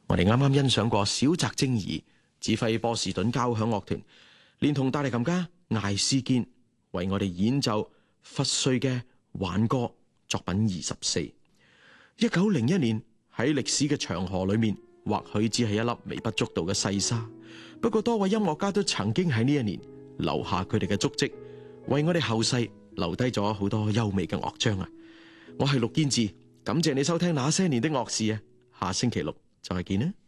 我哋啱啱欣賞過小澤征爾指揮波士頓交響樂團，連同大提琴家艾斯堅為我哋演奏佛瑞嘅輓歌作品24。1901年喺歷史嘅長河裏面，或許只係一粒微不足道嘅細沙，不過多位音樂家都曾經喺呢一年留下佢哋嘅足跡，為我哋後世留低咗好多優美嘅樂章啊！我係陸堅志，感謝你收聽那些年的樂事啊！下星期六再見啦。